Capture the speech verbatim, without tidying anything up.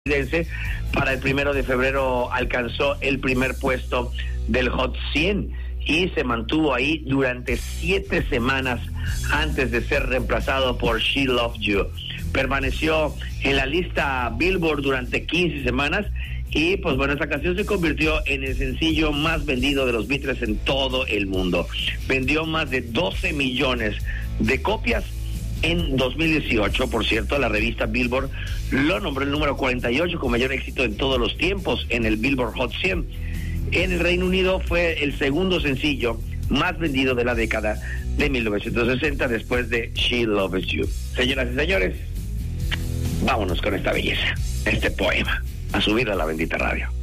Para el primero de febrero alcanzó el primer puesto del Hot cien y se mantuvo ahí durante siete semanas antes de ser reemplazado por She Loves You. Permaneció en la lista Billboard durante quince semanas y pues bueno, esta canción se convirtió en el sencillo más vendido de los Beatles en todo el mundo. Vendió más de doce millones de copias. En dos mil dieciocho, por cierto, la revista Billboard lo nombró el número cuarenta y ocho con mayor éxito en todos los tiempos en el Billboard Hot cien. En el Reino Unido fue el segundo sencillo más vendido de la década de mil novecientos sesenta después de She Loves You. Señoras y señores, vámonos con esta belleza, este poema, a subir a la bendita radio.